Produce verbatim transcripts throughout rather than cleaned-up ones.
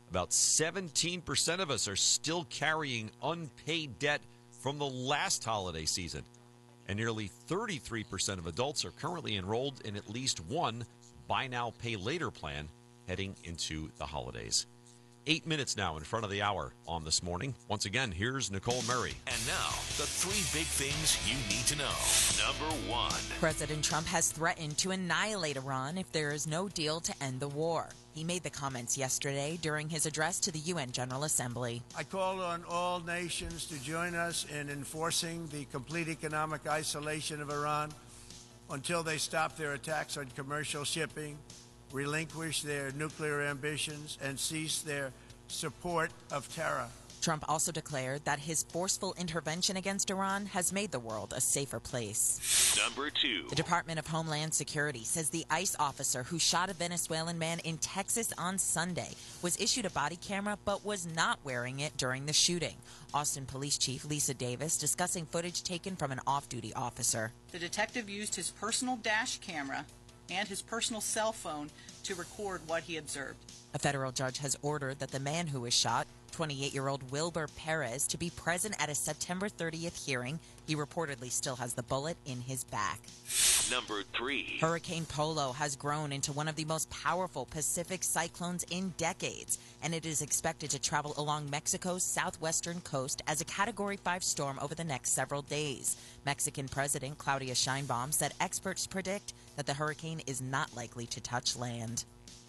About seventeen percent of us are still carrying unpaid debt from the last holiday season. And nearly thirty-three percent of adults are currently enrolled in at least one buy now, pay later plan heading into the holidays. Eight minutes now in front of the hour on This Morning. Once again, here's Nicole Murray. And now, the three big things you need to know. Number one. President Trump has threatened to annihilate Iran if there is no deal to end the war. He made the comments yesterday during his address to the U N General Assembly. I called on all nations to join us in enforcing the complete economic isolation of Iran until they stop their attacks on commercial shipping, relinquish their nuclear ambitions, and cease their support of terror. Trump also declared that his forceful intervention against Iran has made the world a safer place. Number two. The Department of Homeland Security says the ICE officer who shot a Venezuelan man in Texas on Sunday was issued a body camera but was not wearing it during the shooting. Austin Police Chief Lisa Davis discussing footage taken from an off-duty officer. The detective used his personal dash camera and his personal cell phone to record what he observed. A federal judge has ordered that the man who was shot, twenty-eight-year-old Wilber Perez, to be present at a September thirtieth hearing. He reportedly still has the bullet in his back. Number three. Hurricane Polo has grown into one of the most powerful Pacific cyclones in decades, and it is expected to travel along Mexico's southwestern coast as a Category five storm over the next several days. Mexican President Claudia Sheinbaum said experts predict that the hurricane is not likely to touch land.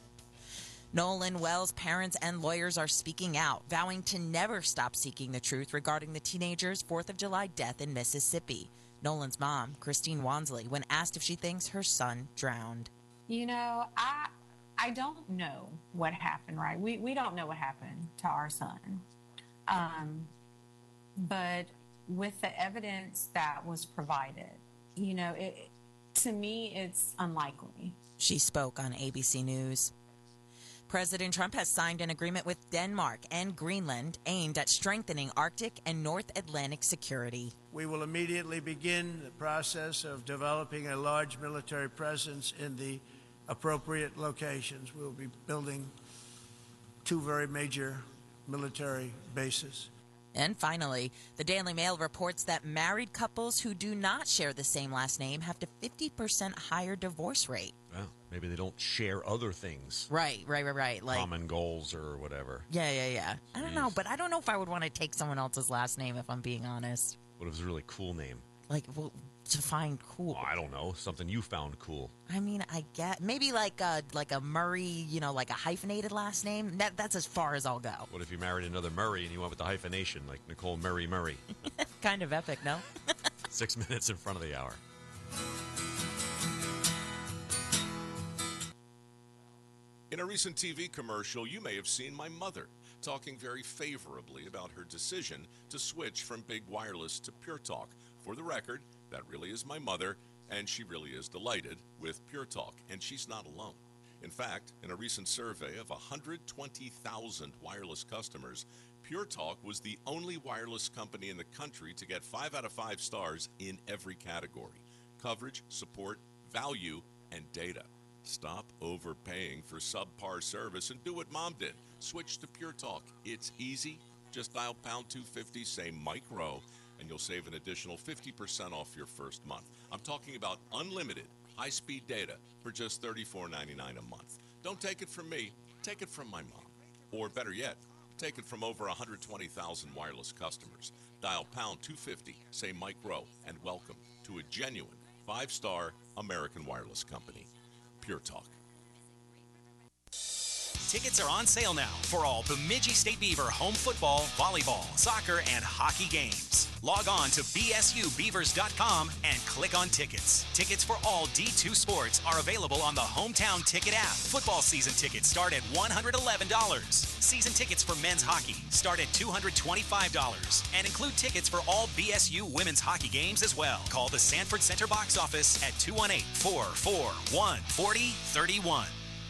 Nolan Wells' parents and lawyers are speaking out, vowing to never stop seeking the truth regarding the teenager's fourth of July death in Mississippi. Nolan's mom, Christine Wansley, when asked if she thinks her son drowned. You know, I I don't know what happened, right? We we don't know what happened to our son. Um, but with the evidence that was provided, you know, it, to me, it's unlikely. She spoke on A B C News. President Trump has signed an agreement with Denmark and Greenland aimed at strengthening Arctic and North Atlantic security. We will immediately begin the process of developing a large military presence in the appropriate locations. We'll be building two very major military bases. And finally, the Daily Mail reports that married couples who do not share the same last name have a fifty percent higher divorce rate. Well, maybe they don't share other things. Right, right, right, right. Like common goals or whatever. Yeah, yeah, yeah. I don't know, but I don't know if I would want to take someone else's last name if I'm being honest. What if it's a really cool name? Like, well, to find cool. Oh, I don't know. Something you found cool. I mean, I get maybe like a like a Murray, you know, like a hyphenated last name. That that's as far as I'll go. What if you married another Murray and you went with the hyphenation, like Nicole Murray Murray? Kind of epic, no? Six minutes in front of the hour. In a recent T V commercial, you may have seen my mother talking very favorably about her decision to switch from big wireless to Pure Talk. For the record, that really is my mother, and she really is delighted with Pure Talk, and she's not alone. In fact, in a recent survey of one hundred twenty thousand wireless customers, Pure Talk was the only wireless company in the country to get five out of five stars in every category: coverage, support, value, and data. Stop overpaying for subpar service and do what Mom did. Switch to Pure Talk. It's easy. Just dial pound two fifty, say Mike Rowe, and you'll save an additional fifty percent off your first month. I'm talking about unlimited high-speed data for just thirty-four ninety-nine a month. Don't take it from me. Take it from my mom. Or better yet, take it from over one hundred twenty thousand wireless customers. Dial pound two fifty, say Mike Rowe, and welcome to a genuine five-star American wireless company. Pure Talk. Tickets are on sale now for all Bemidji State Beaver home football, volleyball, soccer, and hockey games. Log on to B S U Beavers dot com and click on tickets. Tickets for all D two sports are available on the Hometown Ticket app. Football season tickets start at one hundred eleven dollars. Season tickets for men's hockey start at two hundred twenty-five dollars and include tickets for all B S U women's hockey games as well. Call the Sanford Center box office at two one eight, four four one, four zero three one.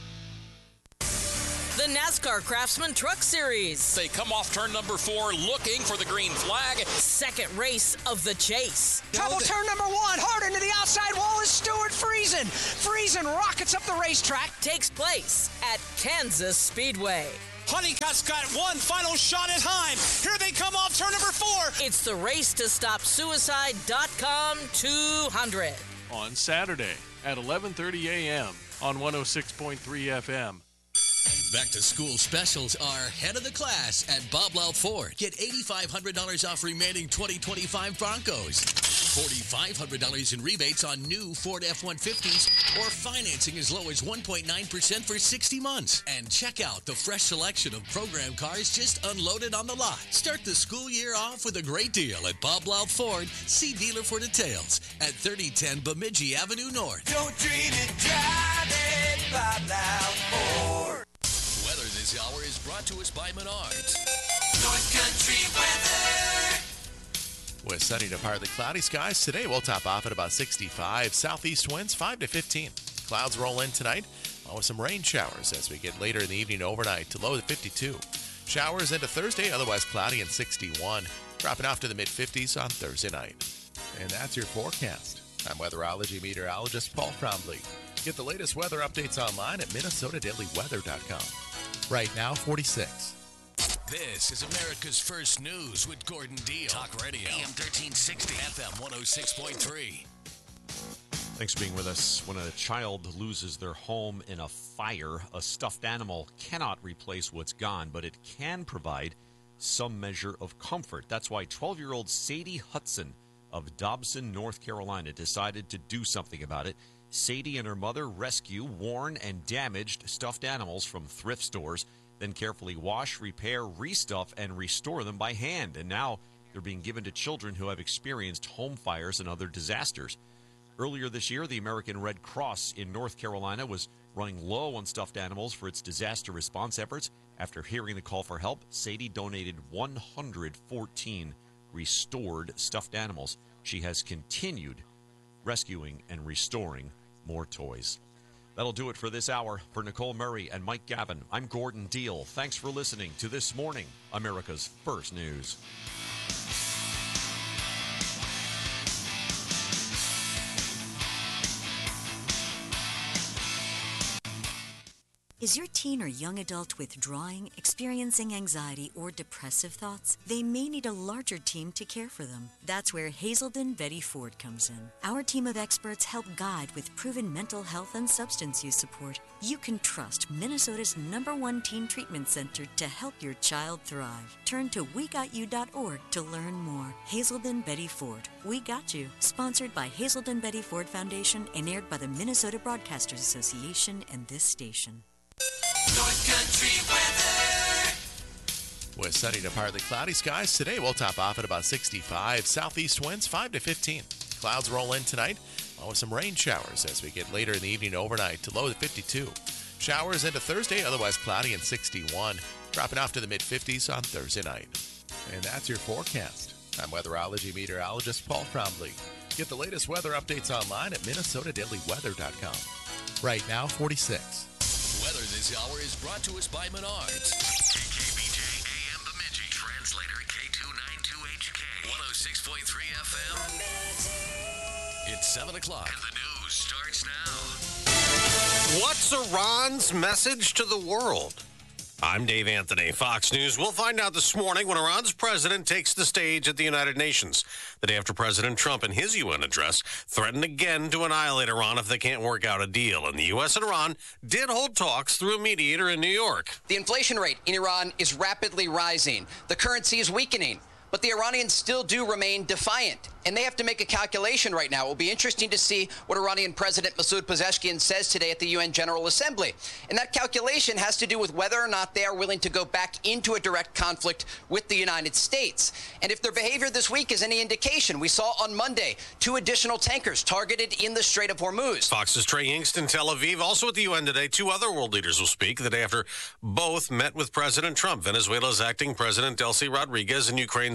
The NASCAR Craftsman Truck Series. They come off turn number four looking for the green flag. Second race of the chase. Trouble turn number one. Hard into the outside wall is Stuart Friesen. Friesen rockets up the racetrack. Takes place at Kansas Speedway. Honeycutt's got one final shot at time. Here they come off turn number four. It's the race to stop suicide dot com two hundred. On Saturday at eleven thirty a.m. on one oh six point three F M. Back to school specials are head of the class at Bob Louth Ford. Get eight thousand five hundred dollars off remaining twenty twenty-five Broncos. four thousand five hundred dollars in rebates on new Ford F one fifties or financing as low as one point nine percent for sixty months. And check out the fresh selection of program cars just unloaded on the lot. Start the school year off with a great deal at Bob Louth Ford. See dealer for details at thirty ten Bemidji Avenue North. Don't dream it, drive it, Bob Louth Ford. Weather this hour is brought to us by Menards. North Country weather. With sunny to partly cloudy skies today, we'll top off at about sixty-five. Southeast winds five to fifteen. Clouds roll in tonight, along with some rain showers as we get later in the evening overnight to low to fifty-two. Showers into Thursday, otherwise cloudy and sixty-one. Dropping off to the mid-fifties on Thursday night. And that's your forecast. I'm weatherology meteorologist Paul Trombley. Get the latest weather updates online at Minnesota Daily Weather dot com. Right now, forty-six. This is America's First News with Gordon Deal. Talk Radio. A M thirteen sixty. F M one oh six point three. Thanks for being with us. When a child loses their home in a fire, a stuffed animal cannot replace what's gone, but it can provide some measure of comfort. That's why twelve-year-old Sadie Hudson of Dobson, North Carolina, decided to do something about it. Sadie and her mother rescue worn and damaged stuffed animals from thrift stores, then carefully wash, repair, restuff, and restore them by hand. And now they're being given to children who have experienced home fires and other disasters. Earlier this year, the American Red Cross in North Carolina was running low on stuffed animals for its disaster response efforts. After hearing the call for help, Sadie donated one hundred fourteen restored stuffed animals. She has continued rescuing and restoring more toys. That'll do it for this hour. For Nicole Murray and Mike Gavin, I'm Gordon Deal. Thanks for listening to This Morning, America's First News. Is your teen or young adult withdrawing, experiencing anxiety, or depressive thoughts? They may need a larger team to care for them. That's where Hazelden Betty Ford comes in. Our team of experts help guide with proven mental health and substance use support. You can trust Minnesota's number one teen treatment center to help your child thrive. Turn to we got you dot org to learn more. Hazelden Betty Ford. We Got You. Sponsored by Hazelden Betty Ford Foundation and aired by the Minnesota Broadcasters Association and this station. North Country weather. With sunny to partly cloudy skies today, we'll top off at about sixty-five. Southeast winds five to fifteen. Clouds roll in tonight, along with some rain showers as we get later in the evening overnight to low to fifty-two. Showers into Thursday, otherwise cloudy and sixty-one. Dropping off to the mid-fifties on Thursday night. And that's your forecast. I'm weatherology meteorologist Paul Trombley. Get the latest weather updates online at Minnesota Daily Weather dot com. Right now, forty-six. Weather this hour is brought to us by Menards. K K B J A M Bemidji. Translator K two ninety-two H K. one oh six point three F M. It's seven o'clock and the news starts now. What's Iran's message to the world? I'm Dave Anthony, Fox News. We'll find out this morning when Iran's president takes the stage at the United Nations, the day after President Trump, in his U N address, threatened again to annihilate Iran if they can't work out a deal. And the U S and Iran did hold talks through a mediator in New York. The inflation rate in Iran is rapidly rising. The currency is weakening. But the Iranians still do remain defiant, and they have to make a calculation right now. It will be interesting to see what Iranian President Masoud Pezeshkian says today at the U N General Assembly. And that calculation has to do with whether or not they are willing to go back into a direct conflict with the United States. And if their behavior this week is any indication, we saw on Monday two additional tankers targeted in the Strait of Hormuz. Fox's Trey Yingst in Tel Aviv. Also at the U N today, two other world leaders will speak the day after both met with President Trump, Venezuela's acting President Delcy Rodriguez and Ukraine's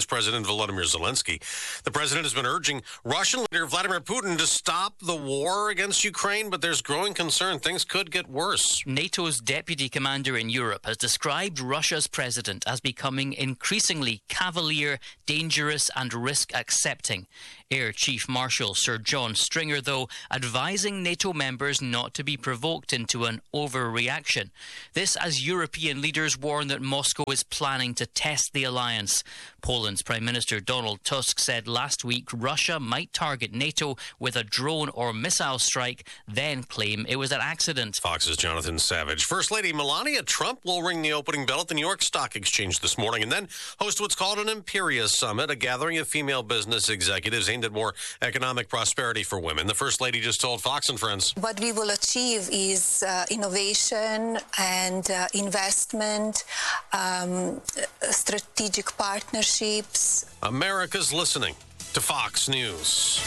Ukraine's President Volodymyr Zelensky. The president has been urging Russian leader Vladimir Putin to stop the war against Ukraine, but there's growing concern things could get worse. NATO's deputy commander in Europe has described Russia's president as becoming increasingly cavalier, dangerous, and risk-accepting. Air Chief Marshal Sir John Stringer, though, advising NATO members not to be provoked into an overreaction. This as European leaders warn that Moscow is planning to test the alliance. Poland's Prime Minister Donald Tusk said last week Russia might target NATO with a drone or missile strike, then claim it was an accident. Fox's Jonathan Savage. First Lady Melania Trump will ring the opening bell at the New York Stock Exchange this morning and then host what's called an Imperia Summit, a gathering of female business executives aimed at more economic prosperity for women. The First Lady just told Fox and Friends. What we will achieve is uh, innovation and uh, investment, um, strategic partnerships. America's listening to Fox News.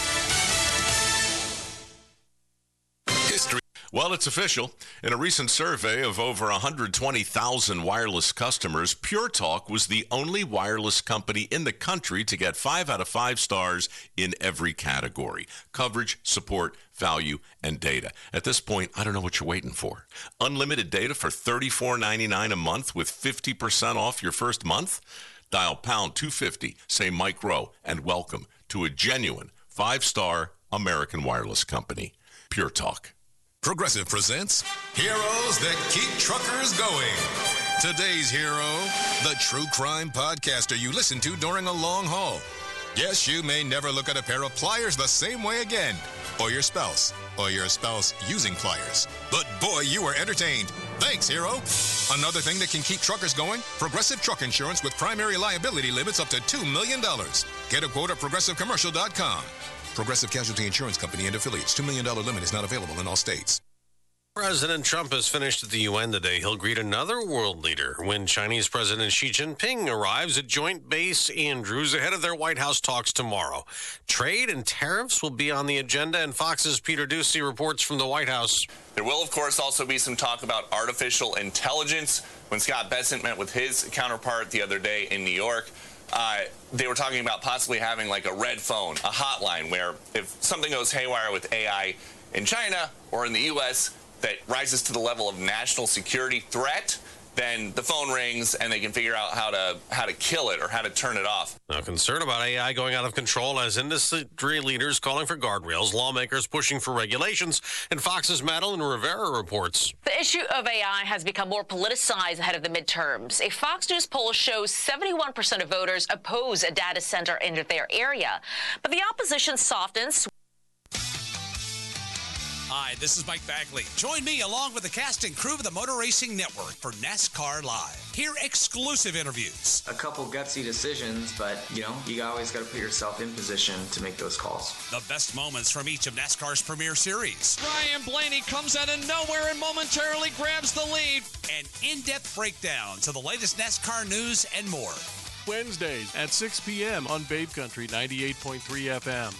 History. Well, it's official. In a recent survey of over one hundred twenty thousand wireless customers, Pure Talk was the only wireless company in the country to get five out of five stars in every category: coverage, support, value, and data. At this point, I don't know what you're waiting for. Unlimited data for thirty-four ninety-nine a month with fifty percent off your first month? Dial pound two fifty, say Mike Rowe, and welcome to a genuine five-star American wireless company. Pure Talk. Progressive presents Heroes That Keep Truckers Going. Today's hero, the true crime podcaster you listen to during a long haul. Yes, you may never look at a pair of pliers the same way again. Or your spouse. Or your spouse using pliers. But boy, you were entertained. Thanks, hero. Another thing that can keep truckers going? Progressive Truck Insurance with primary liability limits up to two million dollars. Get a quote at progressive commercial dot com. Progressive Casualty Insurance Company and affiliates. two million dollars limit is not available in all states. President Trump has finished at the U N today. He'll greet another world leader when Chinese President Xi Jinping arrives at Joint Base Andrews ahead of their White House talks tomorrow. Trade and tariffs will be on the agenda, and Fox's Peter Ducey reports from the White House. There will, of course, also be some talk about artificial intelligence. When Scott Bessent met with his counterpart the other day in New York, Uh, they were talking about possibly having like a red phone, a hotline, where if something goes haywire with A I in China or in the U S that rises to the level of national security threat, then the phone rings and they can figure out how to how to kill it or how to turn it off. Now, concern about A I going out of control as industry leaders calling for guardrails, lawmakers pushing for regulations, and Fox's Madeline Rivera reports. The issue of A I has become more politicized ahead of the midterms. A Fox News poll shows seventy-one percent of voters oppose a data center in their area, but the opposition softens. Hi, this is Mike Bagley. Join me along with the cast and crew of the Motor Racing Network for NASCAR Live. Hear exclusive interviews. A couple gutsy decisions, but, you know, you always got to put yourself in position to make those calls. The best moments from each of NASCAR's premier series. Ryan Blaney comes out of nowhere and momentarily grabs the lead. An in-depth breakdown to the latest NASCAR news and more. Wednesdays at six p.m. on Babe Country ninety-eight point three F M.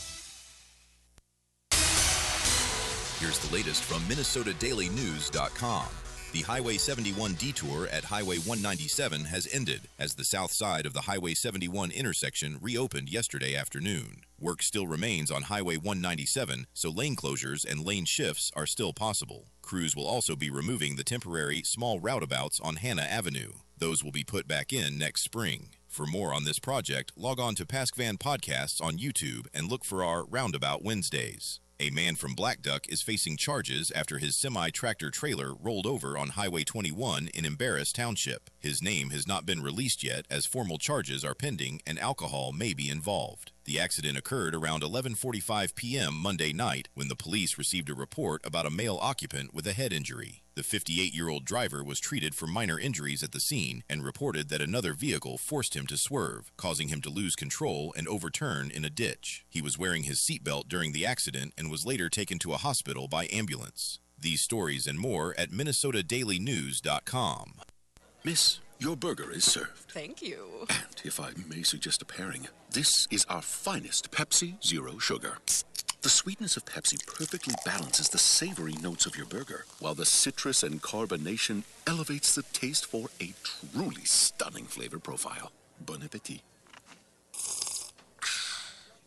Here's the latest from Minnesota Daily News dot com. The Highway seventy-one detour at Highway one ninety-seven has ended as the south side of the Highway seventy-one intersection reopened yesterday afternoon. Work still remains on Highway one ninety-seven, so lane closures and lane shifts are still possible. Crews will also be removing the temporary small roundabouts on Hannah Avenue. Those will be put back in next spring. For more on this project, log on to PaskVan Podcasts on YouTube and look for our Roundabout Wednesdays. A man from Black Duck is facing charges after his semi-tractor trailer rolled over on Highway twenty-one in Embarrass Township. His name has not been released yet as formal charges are pending and alcohol may be involved. The accident occurred around eleven forty-five p.m. Monday night when the police received a report about a male occupant with a head injury. The fifty-eight-year-old driver was treated for minor injuries at the scene and reported that another vehicle forced him to swerve, causing him to lose control and overturn in a ditch. He was wearing his seatbelt during the accident and was later taken to a hospital by ambulance. These stories and more at Minnesota Daily News dot com. Miss, your burger is served. Thank you. And if I may suggest a pairing, this is our finest Pepsi Zero Sugar. The sweetness of Pepsi perfectly balances the savory notes of your burger, while the citrus and carbonation elevates the taste for a truly stunning flavor profile. Bon appetit.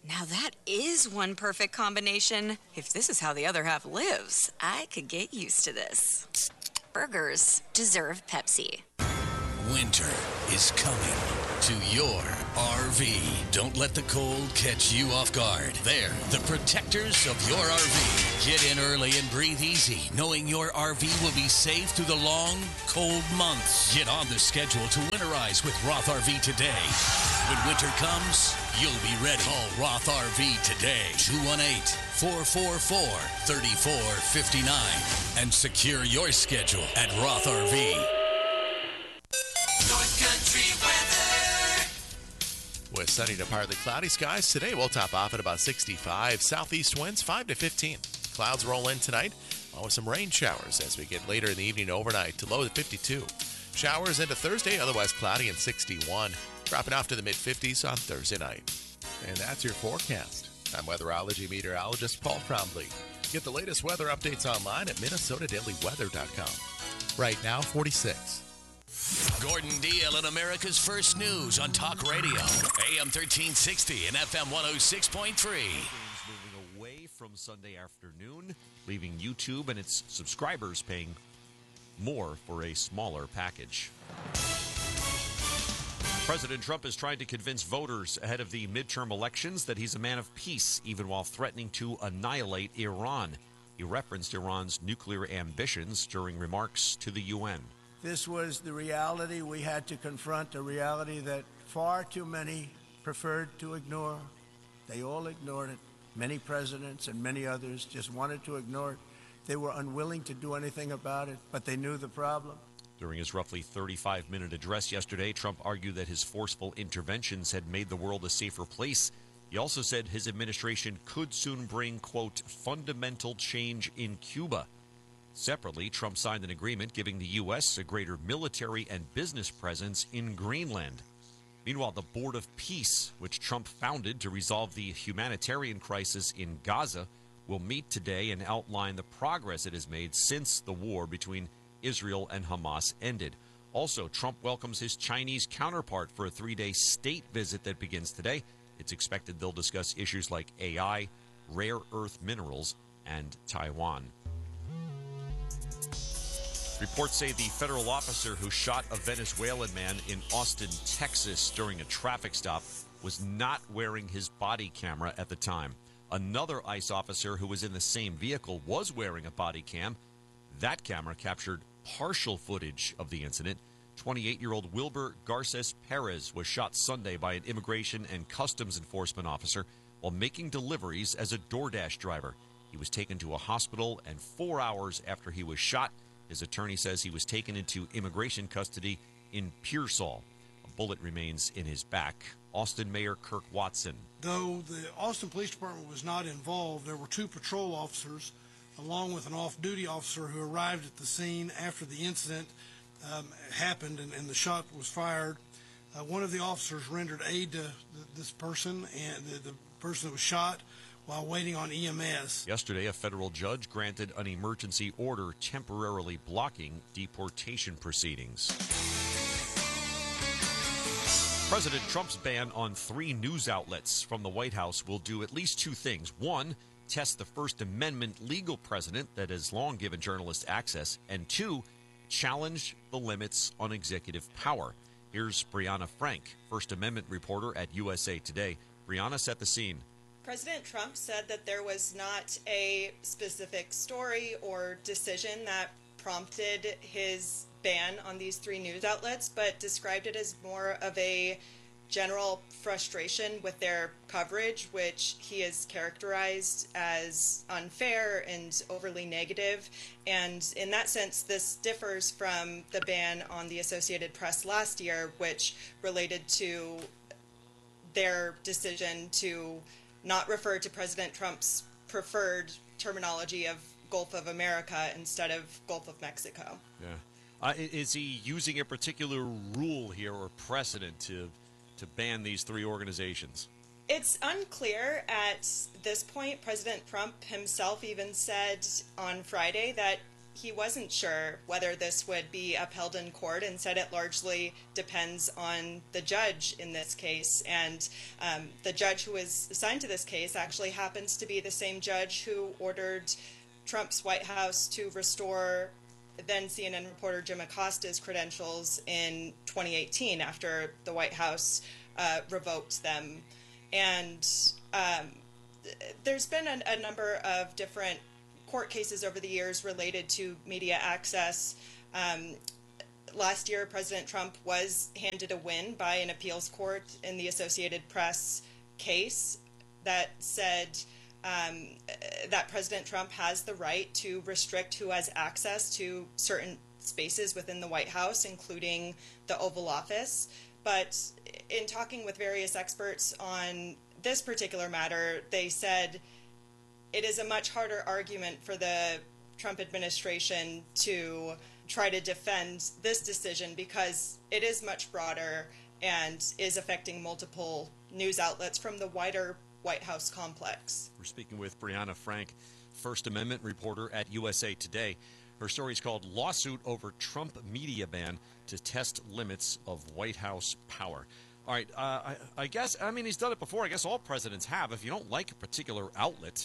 Now that is one perfect combination. If this is how the other half lives, I could get used to this. Burgers deserve Pepsi. Winter is coming to your R V. Don't let the cold catch you off guard. They're the protectors of your R V. Get in early and breathe easy, knowing your R V will be safe through the long, cold months. Get on the schedule to winterize with Roth R V today. When winter comes, you'll be ready. Call Roth R V today, two one eight, four four four, three four five nine, and secure your schedule at Roth R V. North Country weather. With sunny to partly cloudy skies today, we'll top off at about sixty-five. Southeast winds five to fifteen. Clouds roll in tonight, along with some rain showers as we get later in the evening overnight to low to fifty-two. Showers into Thursday, otherwise cloudy and sixty-one. Dropping off to the mid-fifties on Thursday night. And that's your forecast. I'm weatherology meteorologist Paul Trombley. Get the latest weather updates online at minnesota daily weather dot com. Right now, forty-six. Gordon Deal in America's First News on Talk Radio, A M thirteen sixty and F M one oh six point three. Moving away from Sunday afternoon, leaving YouTube and its subscribers paying more for a smaller package. President Trump is trying to convince voters ahead of the midterm elections that he's a man of peace, even while threatening to annihilate Iran. He referenced Iran's nuclear ambitions during remarks to the U N. This was the reality we had to confront, a reality that far too many preferred to ignore. They all ignored it. Many presidents and many others just wanted to ignore it. They were unwilling to do anything about it, but they knew the problem. During his roughly thirty-five minute address yesterday, Trump argued that his forceful interventions had made the world a safer place. He also said his administration could soon bring, quote, fundamental change in Cuba. Separately, Trump signed an agreement giving the U S a greater military and business presence in Greenland. Meanwhile, the Board of Peace, which Trump founded to resolve the humanitarian crisis in Gaza, will meet today and outline the progress it has made since the war between Israel and Hamas ended. Also, Trump welcomes his Chinese counterpart for a three-day state visit that begins today. It's expected they'll discuss issues like A I, rare earth minerals, and Taiwan. Reports say the federal officer who shot a Venezuelan man in Austin, Texas during a traffic stop was not wearing his body camera at the time. Another ICE officer who was in the same vehicle was wearing a body cam. That camera captured partial footage of the incident. twenty-eight-year-old Wilber Garces Perez was shot Sunday by an immigration and customs enforcement officer while making deliveries as a DoorDash driver. He was taken to a hospital, and four hours after he was shot, his attorney says he was taken into immigration custody in Pearsall. A bullet remains in his back. Austin Mayor Kirk Watson. Though the Austin Police Department was not involved, there were two patrol officers along with an off-duty officer who arrived at the scene after the incident um, happened and, and the shot was fired. Uh, one of the officers rendered aid to th- this person and the, the person that was shot while waiting on E M S. Yesterday, a federal judge granted an emergency order temporarily blocking deportation proceedings. President Trump's ban on three news outlets from the White House will do at least two things. One, test the First Amendment legal precedent that has long given journalists access. And two, challenge the limits on executive power. Here's Brianna Frank, First Amendment reporter at U S A Today. Brianna, set the scene. President Trump said that there was not a specific story or decision that prompted his ban on these three news outlets, but described it as more of a general frustration with their coverage, which he has characterized as unfair and overly negative. And in that sense, this differs from the ban on the Associated Press last year, which related to their decision to not refer to President Trump's preferred terminology of Gulf of America instead of Gulf of Mexico. Yeah. Uh, is he using a particular rule here or precedent to to ban these three organizations? It's unclear at this point. President Trump himself even said on Friday that he wasn't sure whether this would be upheld in court and said it largely depends on the judge in this case. And um, the judge who was assigned to this case actually happens to be the same judge who ordered Trump's White House to restore then C N N reporter Jim Acosta's credentials in twenty eighteen after the White House uh, revoked them. And um, there's been a, a number of different court cases over the years related to media access. Um, last year, President Trump was handed a win by an appeals court in the Associated Press case that said um, that President Trump has the right to restrict who has access to certain spaces within the White House, including the Oval Office. But in talking with various experts on this particular matter, they said it is a much harder argument for the Trump administration to try to defend this decision because it is much broader and is affecting multiple news outlets from the wider White House complex. We're speaking with Brianna Frank, First Amendment reporter at U S A Today. Her story is called Lawsuit Over Trump Media Ban to Test Limits of White House Power. All right, uh, I, I guess, I mean, he's done it before. I guess all presidents have. If you don't like a particular outlet,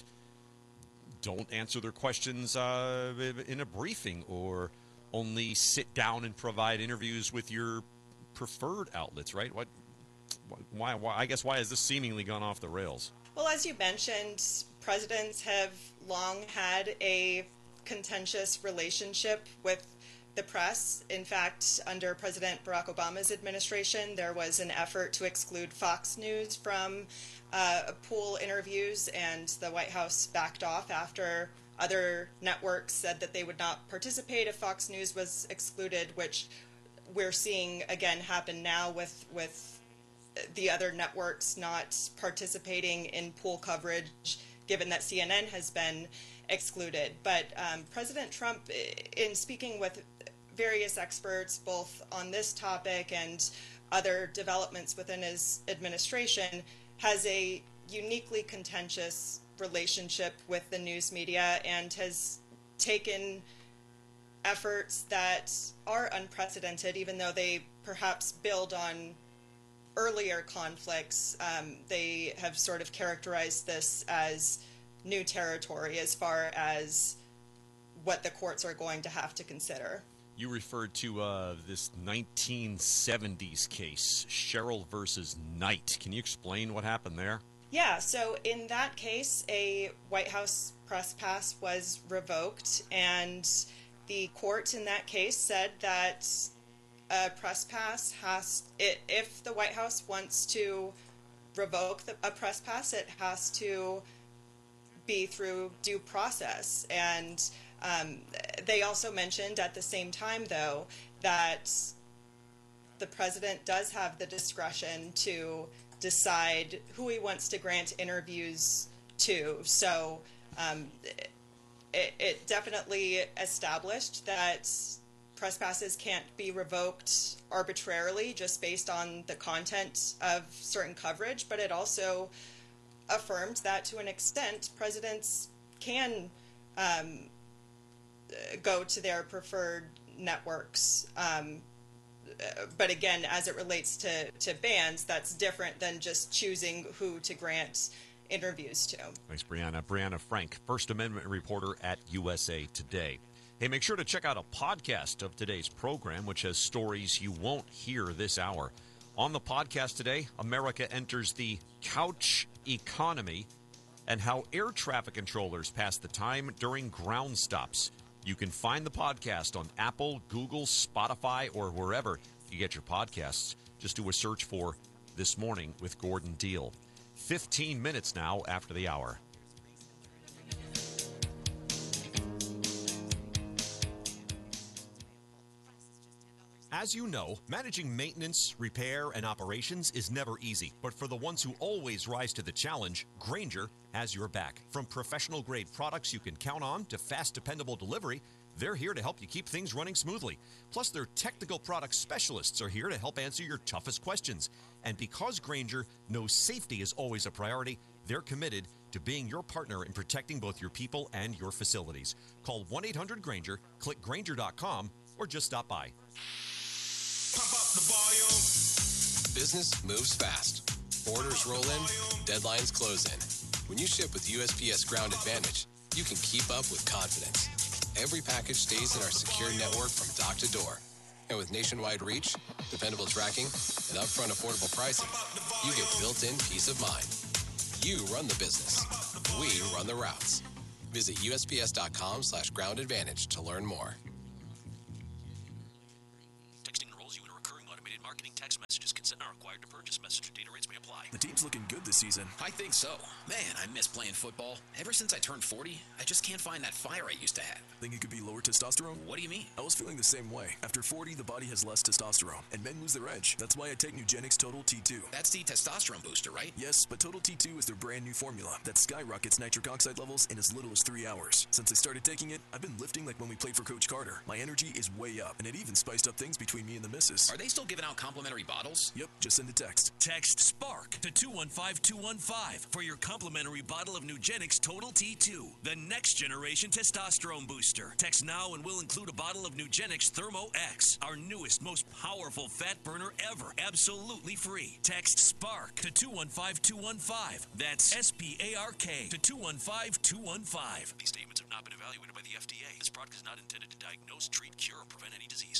don't answer their questions uh, in a briefing, or only sit down and provide interviews with your preferred outlets, right? What? Why? Why? I guess why has this seemingly gone off the rails? Well, as you mentioned, presidents have long had a contentious relationship with the press. In fact, under President Barack Obama's administration, there was an effort to exclude Fox News from uh, pool interviews, and the White House backed off after other networks said that they would not participate if Fox News was excluded, which we're seeing again happen now with with the other networks not participating in pool coverage, given that C N N has been excluded. But um, President Trump, in speaking with various experts, both on this topic and other developments within his administration, has a uniquely contentious relationship with the news media and has taken efforts that are unprecedented, even though they perhaps build on earlier conflicts. Um, they have sort of characterized this as new territory as far as what the courts are going to have to consider. You referred to uh, this nineteen seventies case, Sherrill versus Knight. Can you explain what happened there? Yeah, so in that case, a White House press pass was revoked, and the court in that case said that a press pass has, it, if the White House wants to revoke the, a press pass, it has to be through due process. And um, they also mentioned at the same time, though, that the president does have the discretion to decide who he wants to grant interviews to. So um, it, it definitely established that press passes can't be revoked arbitrarily just based on the content of certain coverage, but it also affirmed that to an extent presidents can um, go to their preferred networks. Um, but again, as it relates to, to bans, that's different than just choosing who to grant interviews to. Thanks, Brianna. Brianna Frank, First Amendment reporter at U S A Today. Hey, make sure to check out a podcast of today's program, which has stories you won't hear this hour. On the podcast today, America enters the couch economy and how air traffic controllers pass the time during ground stops. You can find the podcast on Apple, Google, Spotify, or wherever you get your podcasts. Just do a search for This Morning with Gordon Deal. fifteen minutes now after the hour. As you know, managing maintenance, repair, and operations is never easy. But for the ones who always rise to the challenge, Grainger has your back. From professional-grade products you can count on to fast, dependable delivery, they're here to help you keep things running smoothly. Plus, their technical product specialists are here to help answer your toughest questions. And because Grainger knows safety is always a priority, they're committed to to being your partner in protecting both your people and your facilities. Call one eight hundred Granger, click Granger dot com, or just stop by. Pump up the volume. Business moves fast. Orders roll in, deadlines close in. When you ship with U S P S Ground Advantage, you can keep up with confidence. Every package stays in our secure network from dock to door. And with nationwide reach, dependable tracking, and upfront affordable pricing, you get built-in peace of mind. You run the business. We run the routes. Visit U S P S dot com slash ground advantage to learn more. Texting enrolls you in a recurring automated marketing text messages. Consent are required to purchase. Message data rates may apply. The team's looking good this season. I think so. Man, I miss playing football. Ever since I turned forty, I just can't find that fire I used to have. Think it could be lower testosterone? What do you mean? I was feeling the same way. After forty, the body has less testosterone, and men lose their edge. That's why I take Nugenix Total T two. That's the testosterone booster, right? Yes, but Total T two is their brand new formula that skyrockets nitric oxide levels in as little as three hours. Since I started taking it, I've been lifting like when we played for Coach Carter. My energy is way up, and it even spiced up things between me and the missus. Are they still giving out complimentary bottles? Yep, just send a text. Text SPARK to two one five two one five for your complimentary bottle of Nugenix Total T two, the next generation testosterone booster. Text now and we'll include a bottle of Nugenix Thermo X, our newest, most powerful fat burner ever, absolutely free. Text SPARK to two one five two one five. That's S P A R K to two one five two one five. These statements have not been evaluated by the F D A. This product is not intended to diagnose, treat, cure, or prevent any disease.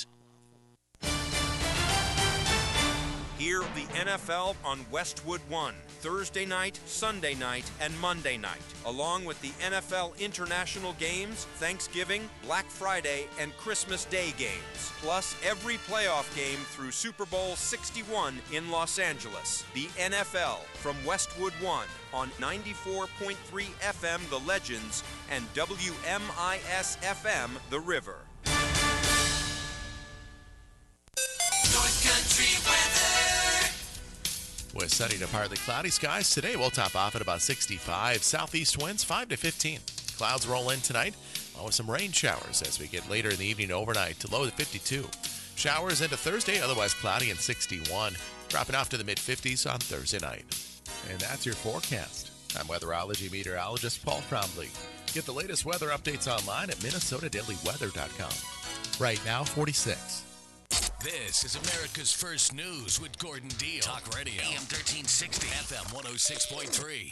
Hear the N F L on Westwood One, Thursday night, Sunday night, and Monday night, along with the N F L International Games, Thanksgiving, Black Friday, and Christmas Day games, plus every playoff game through Super Bowl sixty-one in Los Angeles. The N F L from Westwood One on ninety-four point three F M The Legends and W M I S F M The River. North Country weather. With sunny to partly cloudy skies today, we'll top off at about sixty-five. Southeast winds five to fifteen. Clouds roll in tonight, along with some rain showers as we get later in the evening overnight to low to fifty-two. Showers into Thursday, otherwise cloudy and sixty-one. Dropping off to the mid-fifties on Thursday night. And that's your forecast. I'm weatherology meteorologist Paul Trombley. Get the latest weather updates online at Minnesota Daily Weather dot com. Right now, forty-six. This is America's First News with Gordon Deal. Talk Radio. A M thirteen sixty. F M one oh six point three.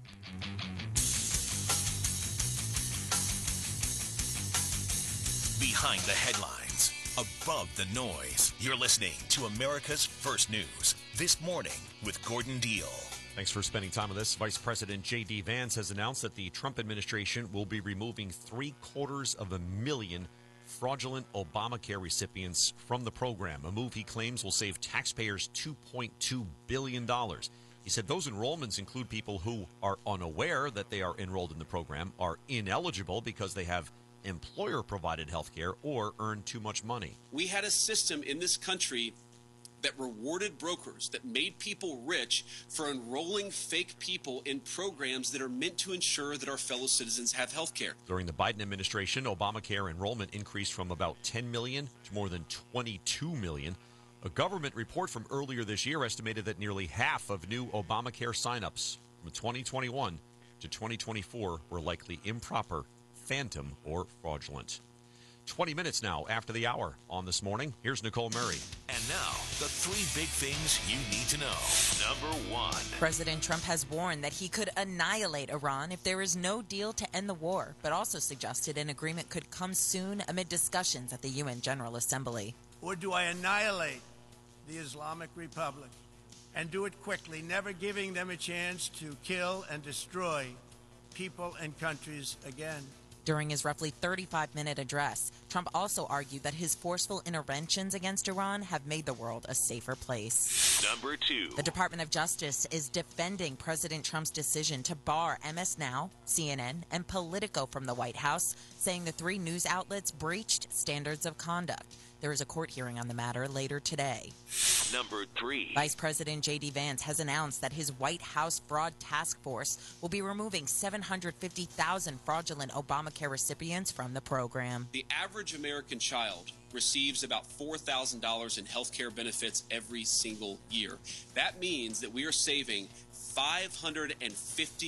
Behind the headlines. Above the noise. You're listening to America's First News. This morning with Gordon Deal. Thanks for spending time with us. Vice President J D. Vance has announced that the Trump administration will be removing three quarters of a million fraudulent Obamacare recipients from the program, a move he claims will save taxpayers two point two billion dollars. He said those enrollments include people who are unaware that they are enrolled in the program, are ineligible because they have employer-provided health care, or earn too much money. We had a system in this country that rewarded brokers, that made people rich for enrolling fake people in programs that are meant to ensure that our fellow citizens have health care. During the Biden administration, Obamacare enrollment increased from about ten million to more than twenty-two million. A government report from earlier this year estimated that nearly half of new Obamacare signups from twenty twenty-one to twenty twenty-four were likely improper, phantom, or fraudulent. twenty minutes now after the hour on This Morning. Here's Nicole Murray. And now, the three big things you need to know. Number one. President Trump has warned that he could annihilate Iran if there is no deal to end the war, but also suggested an agreement could come soon amid discussions at the U N General Assembly. Or do I annihilate the Islamic Republic and do it quickly, never giving them a chance to kill and destroy people and countries again? During his roughly thirty-five minute address, Trump also argued that his forceful interventions against Iran have made the world a safer place. Number two. The Department of Justice is defending President Trump's decision to bar M S Now, C N N, and Politico from the White House, saying the three news outlets breached standards of conduct. There is a court hearing on the matter later today. Number three. Vice President J D. Vance has announced that his White House Fraud Task Force will be removing seven hundred fifty thousand fraudulent Obamacare recipients from the program. The average American child receives about four thousand dollars in health care benefits every single year. That means that we are saving five hundred fifty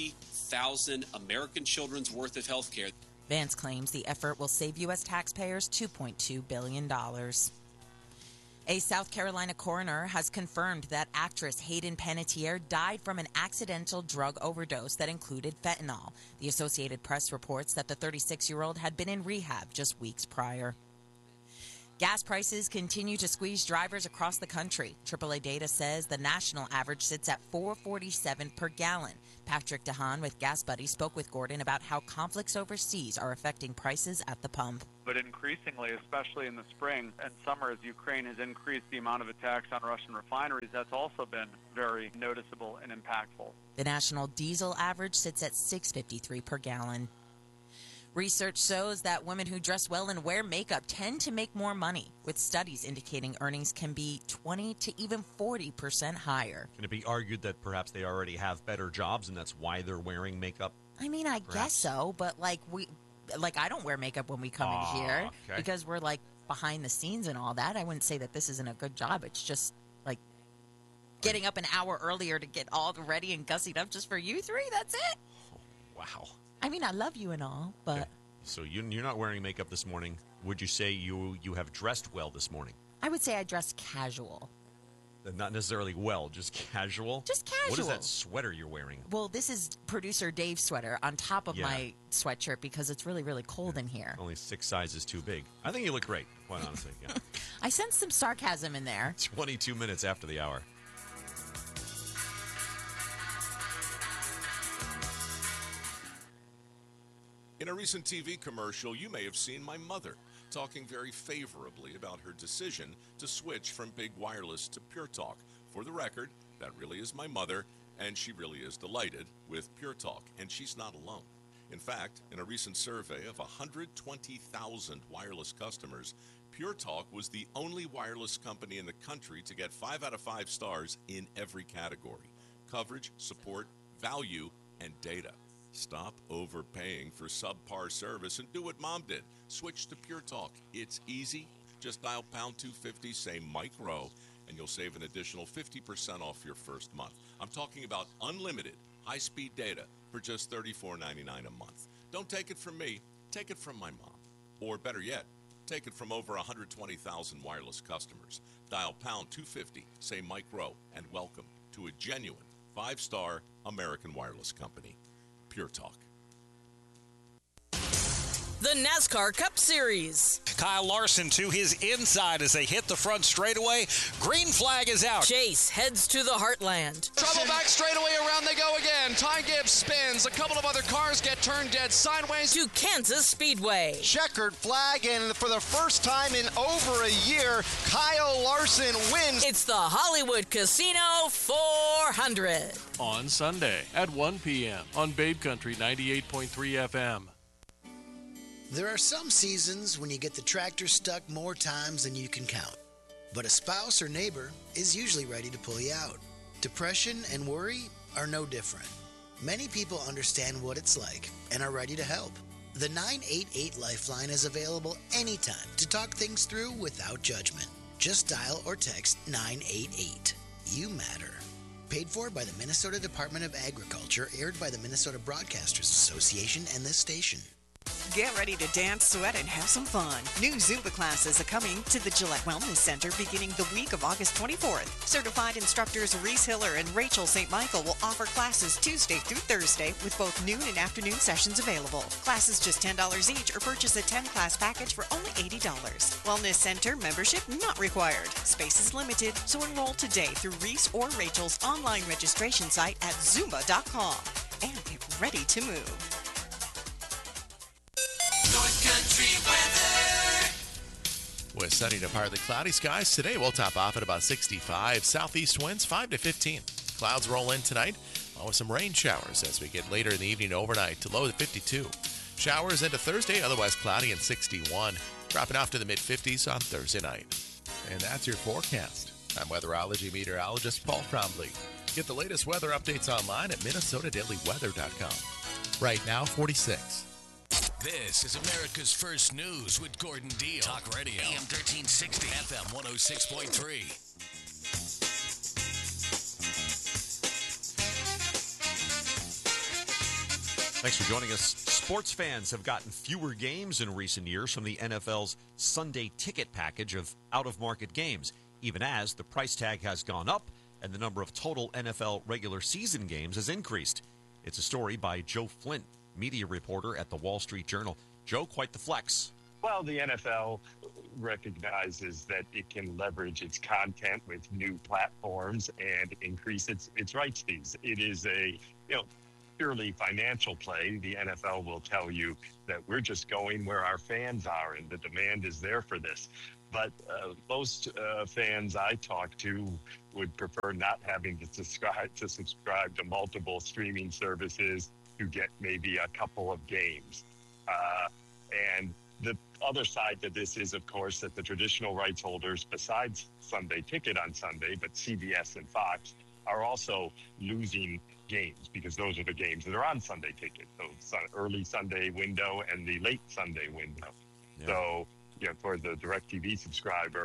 thousand American children's worth of health care. Vance claims the effort will save U S taxpayers two point two billion dollars. A South Carolina coroner has confirmed that actress Hayden Panettiere died from an accidental drug overdose that included fentanyl. The Associated Press reports that the thirty-six-year-old had been in rehab just weeks prior. Gas prices continue to squeeze drivers across the country. triple A data says the national average sits at four dollars and forty-seven cents per gallon. Patrick DeHaan with Gas Buddy spoke with Gordon about how conflicts overseas are affecting prices at the pump. But increasingly, especially in the spring and summer, as Ukraine has increased the amount of attacks on Russian refineries, that's also been very noticeable and impactful. The national diesel average sits at six dollars and fifty-three cents per gallon. Research shows that women who dress well and wear makeup tend to make more money, with studies indicating earnings can be twenty to even forty percent higher. Can it be argued that perhaps they already have better jobs and that's why they're wearing makeup? I mean, I Perhaps. guess so, but like we, like I don't wear makeup when we come Ah, in here okay. because we're like behind the scenes and all that. I wouldn't say that this isn't a good job. It's just like getting up an hour earlier to get all ready and gussied up just for you three. That's it. Wow. I mean, I love you and all, but So you, you're not wearing makeup this morning. Would you say you you have dressed well this morning? I would say I dress casual. Not necessarily well, just casual? Just What is casual. that sweater you're wearing? Well, this is producer Dave's sweater on top of Yeah. my sweatshirt because it's really, really cold in here. Only six sizes too big. I think you look great, quite honestly. Yeah. I sense some sarcasm in there. twenty-two minutes after the hour. In a recent T V commercial, you may have seen my mother talking very favorably about her decision to switch from Big Wireless to Pure Talk. For the record, that really is my mother, and she really is delighted with Pure Talk, and she's not alone. In fact, in a recent survey of one hundred twenty thousand wireless customers, Pure Talk was the only wireless company in the country to get five out of five stars in every category: coverage, support, value, and data. Stop overpaying for subpar service and do what Mom did. Switch to Pure Talk. It's easy. Just dial pound two fifty, say Mike Rowe, and you'll save an additional fifty percent off your first month. I'm talking about unlimited high-speed data for just thirty-four ninety-nine a month. Don't take it from me. Take it from my mom. Or better yet, take it from over one hundred twenty thousand wireless customers. Dial pound two fifty, say Mike Rowe, and welcome to a genuine five-star American wireless company. Pure Talk. The NASCAR Cup Series. Kyle Larson to his inside as they hit the front straightaway. Green flag is out. Chase heads to the Heartland. Trouble back straightaway, around they go again. Ty Gibbs spins. A couple of other cars get turned dead sideways. To Kansas Speedway. Checkered flag, and for the first time in over a year, Kyle Larson wins. It's the Hollywood Casino four hundred. On Sunday at one p.m. on Babe Country ninety-eight point three F M. There are some seasons when you get the tractor stuck more times than you can count. But a spouse or neighbor is usually ready to pull you out. Depression and worry are no different. Many people understand what it's like and are ready to help. The nine eight eight Lifeline is available anytime to talk things through without judgment. Just dial or text nine eight eight. You matter. Paid for by the Minnesota Department of Agriculture, aired by the Minnesota Broadcasters Association and this station. Get ready to dance, sweat, and have some fun. New Zumba classes are coming to the Gillette Wellness Center beginning the week of August twenty-fourth. Certified instructors Reese Hiller and Rachel Saint Michael will offer classes Tuesday through Thursday with both noon and afternoon sessions available. Classes just ten dollars each, or purchase a ten-class package for only eighty dollars. Wellness Center membership not required. Space is limited, so enroll today through Reese or Rachel's online registration site at zumba dot com and get ready to move. North Country weather. With sunny to partly cloudy skies today, we'll top off at about sixty-five. Southeast winds five to fifteen. Clouds roll in tonight, along with some rain showers as we get later in the evening overnight to low to fifty-two. Showers into Thursday, otherwise cloudy and sixty-one. Dropping off to the mid-fifties on Thursday night. And that's your forecast. I'm weatherology meteorologist Paul Trombley. Get the latest weather updates online at minnesota daily weather dot com. Right now, forty-six. This is America's First News with Gordon Deal. Talk Radio. A M thirteen sixty. F M one oh six point three. Thanks for joining us. Sports fans have gotten fewer games in recent years from the N F L's Sunday ticket package of out-of-market games, even as the price tag has gone up and the number of total N F L regular season games has increased. It's a story by Joe Flint, media reporter at the Wall Street Journal. Joe, quite the flex. Well, the N F L recognizes that it can leverage its content with new platforms and increase its its rights fees. It is a, you know, purely financial play. The N F L will tell you that we're just going where our fans are, and the demand is there for this. But uh, most uh, fans I talk to would prefer not having to subscribe to subscribe to multiple streaming services to get maybe a couple of games. Uh, and the other side to this is, of course, that the traditional rights holders, besides Sunday Ticket on Sunday, but C B S and Fox, are also losing games because those are the games that are on Sunday Ticket. So early Sunday window and the late Sunday window. Yeah. So, you know, for the DirecTV subscriber,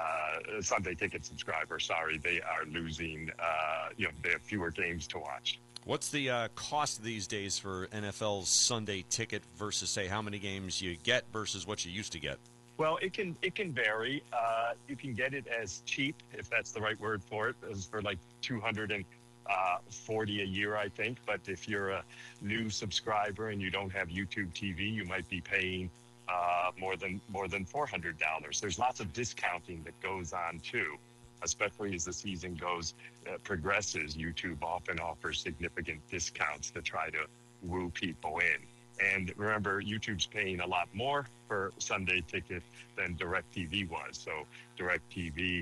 uh, Sunday Ticket subscriber, sorry, they are losing, uh, you know, they have fewer games to watch. What's the uh, cost these days for N F L's Sunday Ticket versus, say, how many games you get versus what you used to get? Well, it can it can vary. Uh, you can get it as cheap, if that's the right word for it, as for like two hundred forty a year, I think. But if you're a new subscriber and you don't have YouTube T V, you might be paying uh, more than more than four hundred dollars. There's lots of discounting that goes on too, especially as the season goes uh, progresses. YouTube often offers significant discounts to try to woo people in. And remember, YouTube's paying a lot more for Sunday Ticket than DirecTV was. So DirecTV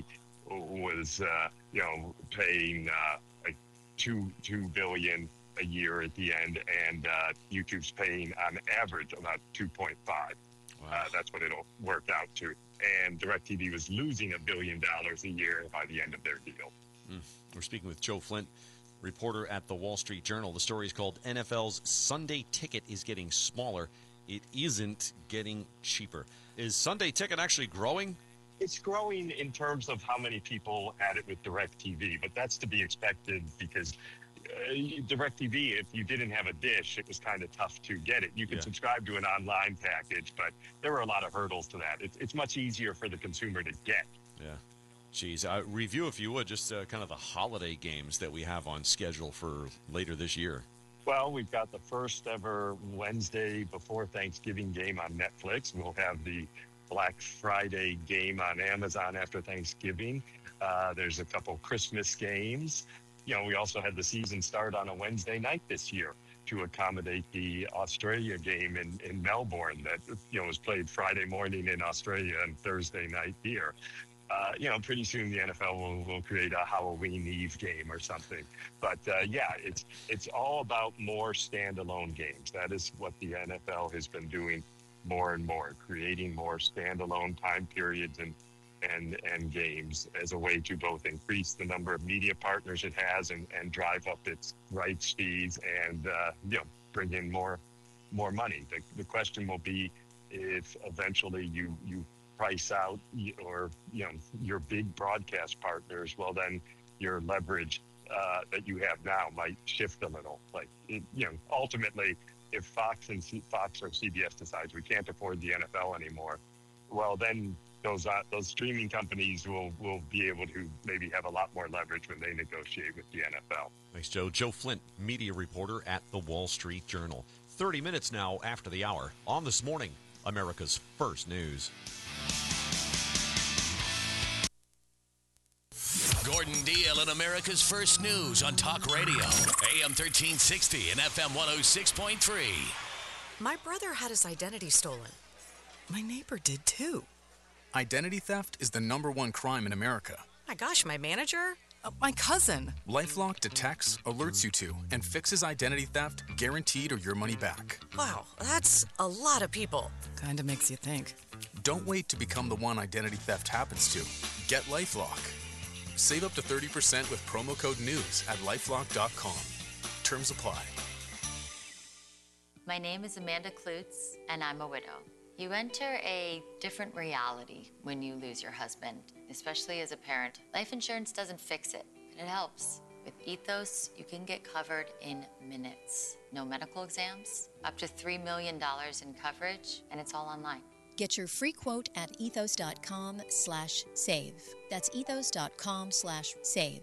was, uh, you know, paying uh, like two two billion a year at the end, and uh, YouTube's paying on average about two point five. Wow. Uh, that's what it'll work out to. And DirecTV was losing a billion dollars a year by the end of their deal. Mm. We're speaking with Joe Flint, reporter at the Wall Street Journal. The story is called N F L's Sunday Ticket is getting smaller. It isn't getting cheaper. Is Sunday Ticket actually growing? It's growing in terms of how many people had it with DirecTV, but that's to be expected because uh, DirecTV, if you didn't have a dish, it was kind of tough to get it. You could yeah. subscribe to an online package, but there were a lot of hurdles to that. It's, it's much easier for the consumer to get. Yeah. Geez, uh, review, if you would, just uh, kind of the holiday games that we have on schedule for later this year. Well, we've got the first ever Wednesday before Thanksgiving game on Netflix. We'll have the Black Friday game on Amazon after Thanksgiving. Uh, there's a couple Christmas games. You know, we also had the season start on a Wednesday night this year to accommodate the Australia game in, in Melbourne that, you know, was played Friday morning in Australia and Thursday night here. Uh, you know, pretty soon the N F L will, will create a Halloween Eve game or something. But, uh, yeah, it's it's all about more standalone games. That is what the N F L has been doing more and more, creating more standalone time periods and, and, and games as a way to both increase the number of media partners it has and, and drive up its rights fees and, uh, you know, bring in more more money. The, the question will be if eventually you, you price out or, you know, your big broadcast partners, well, then your leverage uh, that you have now might shift a little. Like, it, you know, ultimately, if Fox and C- Fox or C B S decides we can't afford the N F L anymore, well, then those uh, those streaming companies will, will be able to maybe have a lot more leverage when they negotiate with the N F L. Thanks, Joe. Joe Flint, media reporter at the Wall Street Journal. thirty minutes now after the hour. On This Morning, America's First News. Gordon Deal in America's First News on Talk Radio, A M thirteen sixty and F M one oh six point three. My brother had his identity stolen. My neighbor did too. Identity theft is the number one crime in America. My gosh, my manager? Uh, my cousin. LifeLock detects, alerts you to, and fixes identity theft, guaranteed or your money back. Wow, that's a lot of people. Kinda makes you think. Don't wait to become the one identity theft happens to. Get LifeLock. Save up to thirty percent with promo code NEWS at lifelock dot com. Terms apply. My name is Amanda Klutz, and I'm a widow. You enter a different reality when you lose your husband, especially as a parent. Life insurance doesn't fix it, but it helps. With Ethos, you can get covered in minutes. No medical exams, up to three million dollars in coverage, and it's all online. Get your free quote at ethos.com slash save. That's ethos.com slash save.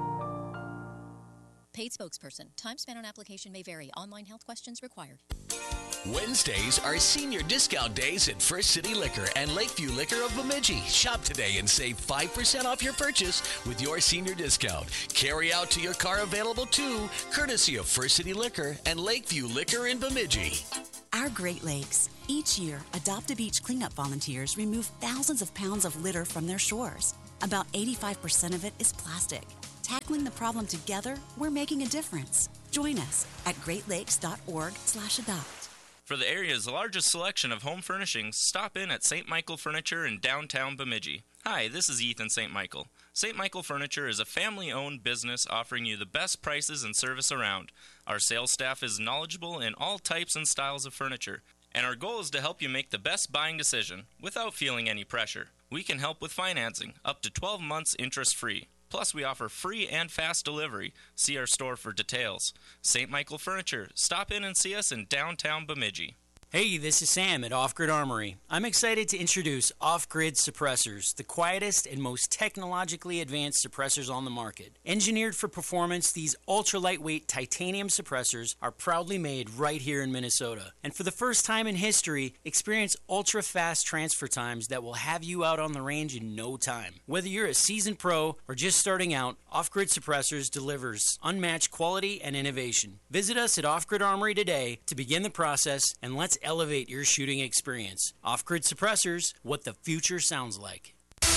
Paid spokesperson. Time spent on application may vary. Online health questions required. Wednesdays are senior discount days at First City Liquor and Lakeview Liquor of Bemidji. Shop today and save five percent off your purchase with your senior discount. Carry out to your car available too, courtesy of First City Liquor and Lakeview Liquor in Bemidji. Our Great Lakes. Each year, Adopt a Beach cleanup volunteers remove thousands of pounds of litter from their shores. About eighty-five percent of it is plastic. Tackling the problem together, we're making a difference. Join us at greatlakes.org slash adopt. For the area's largest selection of home furnishings, stop in at Saint Michael Furniture in downtown Bemidji. Hi, this is Ethan Saint Michael. Saint Michael Furniture is a family-owned business offering you the best prices and service around. Our sales staff is knowledgeable in all types and styles of furniture, and our goal is to help you make the best buying decision without feeling any pressure. We can help with financing, up to twelve months interest-free. Plus, we offer free and fast delivery. See our store for details. Saint Michael Furniture. Stop in and see us in downtown Bemidji. Hey, this is Sam at Off Grid Armory. I'm excited to introduce Off Grid Suppressors, the quietest and most technologically advanced suppressors on the market. Engineered for performance, these ultra-lightweight titanium suppressors are proudly made right here in Minnesota. And for the first time in history, experience ultra-fast transfer times that will have you out on the range in no time. Whether you're a seasoned pro or just starting out, Off Grid Suppressors delivers unmatched quality and innovation. Visit us at Off Grid Armory today to begin the process, and let's elevate your shooting experience. Off-Grid Suppressors, what the future sounds like.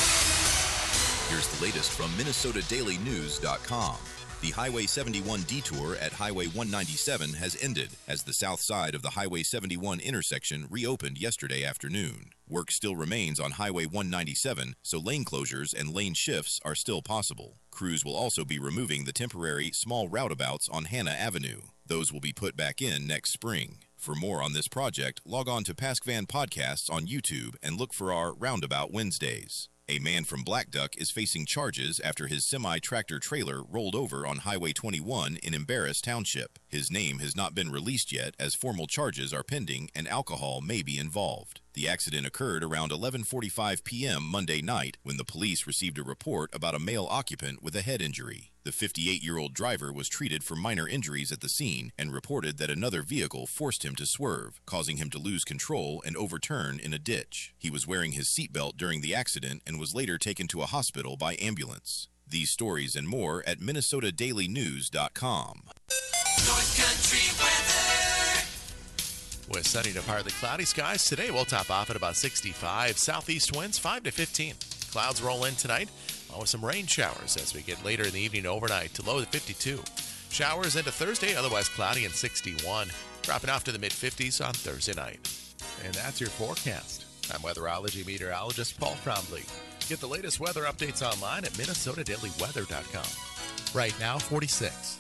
Here's the latest from Minnesota Daily News dot com. The Highway seventy-one detour at Highway one ninety-seven has ended as the south side of the Highway seventy-one intersection reopened yesterday afternoon. Work still remains on Highway one ninety-seven, so lane closures and lane shifts are still possible. Crews will also be removing the temporary small roundabouts on Hannah Avenue. Those will be put back in next spring. For more on this project, log on to PaskVan Podcasts on YouTube and look for our Roundabout Wednesdays. A man from Black Duck is facing charges after his semi-tractor trailer rolled over on Highway twenty-one in Embarrass Township. His name has not been released yet as formal charges are pending and alcohol may be involved. The accident occurred around eleven forty-five p.m. Monday night when the police received a report about a male occupant with a head injury. The fifty-eight-year-old driver was treated for minor injuries at the scene and reported that another vehicle forced him to swerve, causing him to lose control and overturn in a ditch. He was wearing his seatbelt during the accident and was later taken to a hospital by ambulance. These stories and more at Minnesota Daily News dot com. North Country weather. With sunny to partly cloudy skies today, we'll top off at about sixty-five. Southeast winds five to fifteen. Clouds roll in tonight, along with some rain showers as we get later in the evening overnight to low to fifty-two. Showers into Thursday, otherwise cloudy and sixty-one. Dropping off to the mid-fifties on Thursday night. And that's your forecast. I'm weatherology meteorologist Paul Trombley. Get the latest weather updates online at Minnesota Daily Weather dot com. Right now, forty-six.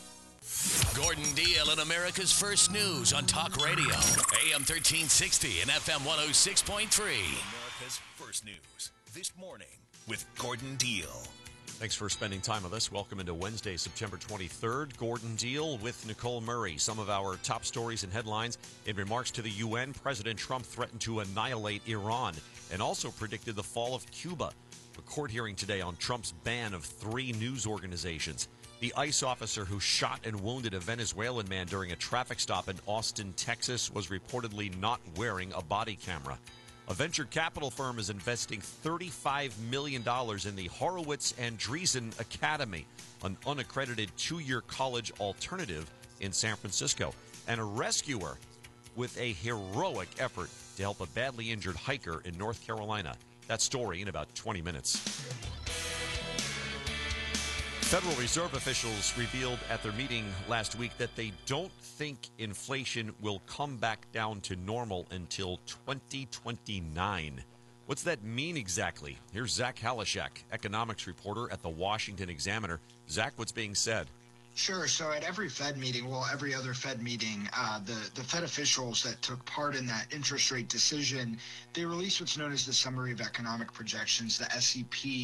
Gordon Deal in America's First News on Talk Radio, A M thirteen sixty and F M one oh six point three. America's First News this morning with Gordon Deal. Thanks for spending time with us. Welcome into Wednesday, September twenty-third. Gordon Deal with Nicole Murray. Some of our top stories and headlines. In remarks to the U N, President Trump threatened to annihilate Iran and also predicted the fall of Cuba. A court hearing today on Trump's ban of three news organizations. The ICE officer who shot and wounded a Venezuelan man during a traffic stop in Austin, Texas, was reportedly not wearing a body camera. A venture capital firm is investing thirty-five million dollars in the Horowitz Andreessen Academy, an unaccredited two-year college alternative in San Francisco. And a rescuer with a heroic effort to help a badly injured hiker in North Carolina. That story in about twenty minutes. Federal Reserve officials revealed at their meeting last week that they don't think inflation will come back down to normal until twenty twenty-nine. What's that mean exactly? Here's Zach Halashak, economics reporter at the Washington Examiner. Zach, what's being said? Sure. So at every Fed meeting, well, every other Fed meeting, uh, the, the Fed officials that took part in that interest rate decision, they released what's known as the Summary of Economic Projections, the S E P.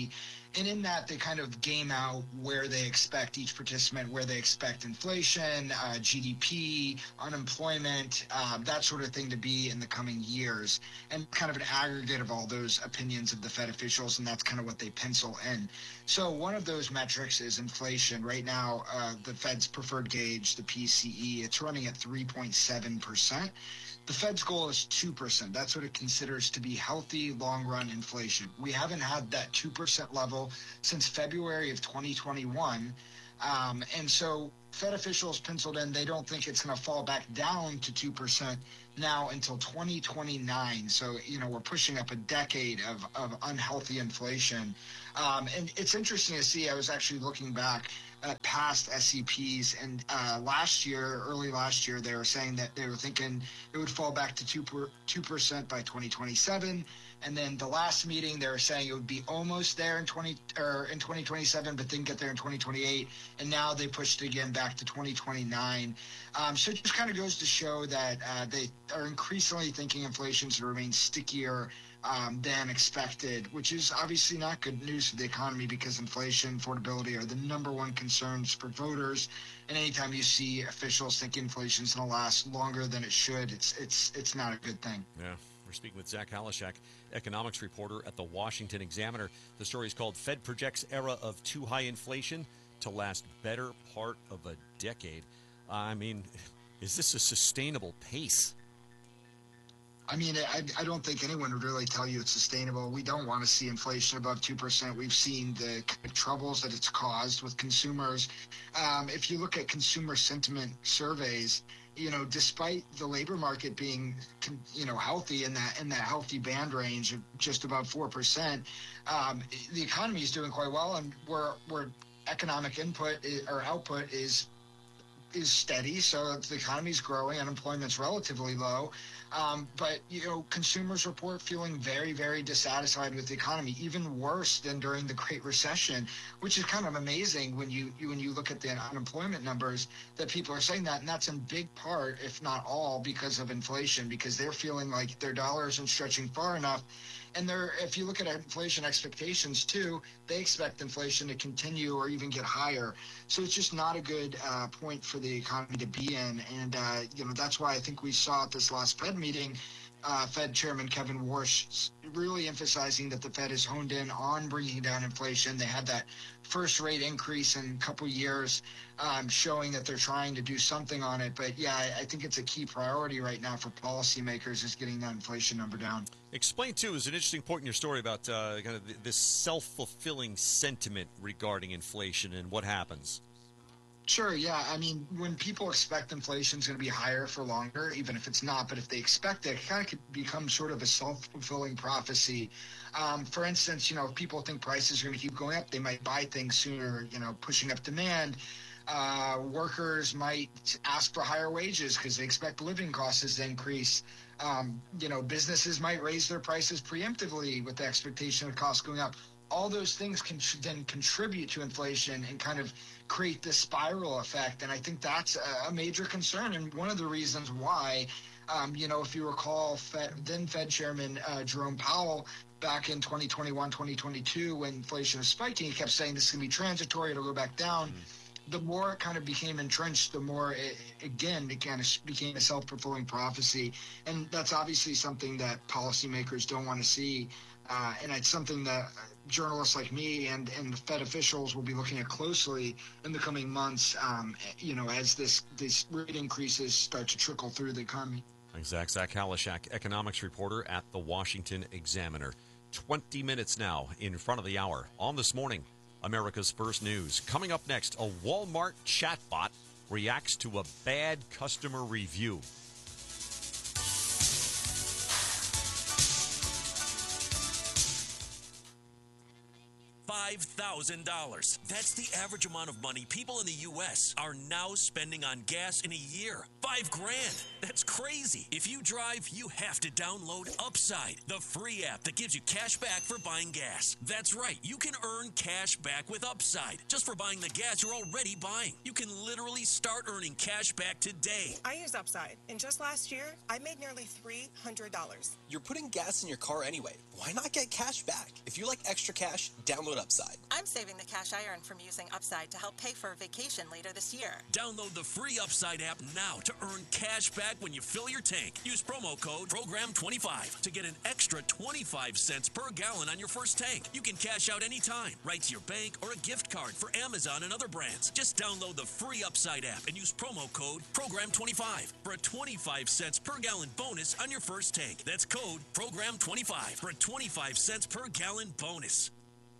And in that, they kind of game out where they expect each participant, where they expect inflation, uh, G D P, unemployment, uh, that sort of thing to be in the coming years, and kind of an aggregate of all those opinions of the Fed officials, and that's kind of what they pencil in. So one of those metrics is inflation. Right now, uh, the Fed's preferred gauge, the P C E, it's running at three point seven percent. The Fed's goal is two percent. That's what it considers to be healthy long-run inflation. We haven't had that two percent level since February of twenty twenty-one. Um, and so Fed officials penciled in, they don't think it's going to fall back down to two percent now until twenty twenty-nine. So, you know, we're pushing up a decade of, of unhealthy inflation. Um, and it's interesting to see, I was actually looking back at past S E Ps, and uh, last year, early last year, they were saying that they were thinking it would fall back to two percent by twenty twenty-seven. And then the last meeting, they were saying it would be almost there in twenty or in twenty twenty-seven, but didn't get there in twenty twenty-eight. And now they pushed it again back to twenty twenty-nine. Um, so it just kind of goes to show that uh, they are increasingly thinking inflation to remain stickier um, than expected, which is obviously not good news for the economy, because inflation, affordability are the number one concerns for voters. And anytime you see officials think inflation is going to last longer than it should, it's it's it's not a good thing. Yeah. We're speaking with Zach Halashak, economics reporter at the Washington Examiner. The story is called Fed Projects Era of Too High Inflation to Last Better Part of a Decade. I mean, is this a sustainable pace? I mean, I, I don't think anyone would really tell you it's sustainable. We don't want to see inflation above two percent. We've seen the kind of troubles that it's caused with consumers. Um, if you look at consumer sentiment surveys, you know, despite the labor market being, you know, healthy in that in that healthy band range of just about four percent, um, the economy is doing quite well, and where where economic input is, or output is is steady. So the economy is growing, unemployment's relatively low. Um, but, you know, consumers report feeling very, very dissatisfied with the economy, even worse than during the Great Recession, which is kind of amazing when you, you when you look at the unemployment numbers that people are saying that. And that's in big part, if not all, because of inflation, because they're feeling like their dollar isn't stretching far enough. And they're, if you look at inflation expectations too, they expect inflation to continue or even get higher. So it's just not a good uh, point for the economy to be in. And, uh, you know, that's why I think we saw at this last Fed meeting, uh, Fed Chairman Kevin Warsh really emphasizing that the Fed is honed in on bringing down inflation. They had that first rate increase in a couple years, um, showing that they're trying to do something on it. But yeah, I, I think it's a key priority right now for policymakers is getting that inflation number down. Explain, too, is an interesting point in your story about uh, kind of this self-fulfilling sentiment regarding inflation and what happens. Sure, yeah. I mean, when people expect inflation is going to be higher for longer, even if it's not, but if they expect it, it kind of could become sort of a self-fulfilling prophecy. Um, for instance, you know, if people think prices are going to keep going up, they might buy things sooner, you know, pushing up demand. Uh, workers might ask for higher wages because they expect living costs to increase. Um, you know, businesses might raise their prices preemptively with the expectation of costs going up. All those things can then contribute to inflation and kind of create this spiral effect. And I think that's a major concern. And one of the reasons why, um, you know, if you recall, Fed, then Fed Chairman uh, Jerome Powell back in twenty twenty-one, twenty twenty-two, when inflation was spiking, he kept saying this is going to be transitory, it'll go back down. Mm-hmm. The more it kind of became entrenched, the more, it, again, it kind of became a self-fulfilling prophecy. And that's obviously something that policymakers don't want to see. Uh, and it's something that journalists like me and, and the Fed officials will be looking at closely in the coming months, um, you know, as this these rate increases start to trickle through the economy. Exact. Zach Halashak, economics reporter at the Washington Examiner. twenty minutes now in front of the hour on This Morning, America's First News. Coming up next, a Walmart chatbot reacts to a bad customer review. five thousand dollars. That's the average amount of money people in the U S are now spending on gas in a year. Five grand. That's crazy. If you drive, you have to download Upside, the free app that gives you cash back for buying gas. That's right. You can earn cash back with Upside just for buying the gas you're already buying. You can literally start earning cash back today. I use Upside, and just last year, I made nearly three hundred dollars. You're putting gas in your car anyway. Why not get cash back? If you like extra cash, download Upside. Upside. I'm saving the cash I earn from using Upside to help pay for a vacation later this year. Download the free Upside app now to earn cash back when you fill your tank. Use promo code program twenty-five to get an extra twenty-five cents per gallon on your first tank. You can cash out anytime, right to your bank or a gift card for Amazon and other brands. Just download the free Upside app and use promo code program twenty-five for a twenty-five cents per gallon bonus on your first tank. That's code program twenty-five for a twenty-five cents per gallon bonus.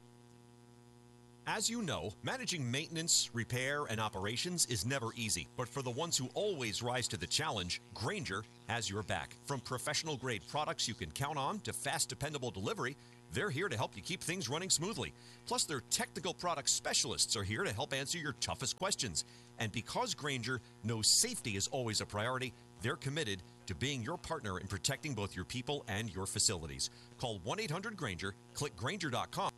As you know, managing maintenance, repair, and operations is never easy. But for the ones who always rise to the challenge, Grainger has your back. From professional-grade products you can count on to fast, dependable delivery, they're here to help you keep things running smoothly. Plus, their technical product specialists are here to help answer your toughest questions. And because Grainger knows safety is always a priority, they're committed to being your partner in protecting both your people and your facilities. Call one eight hundred Grainger, click Grainger dot com.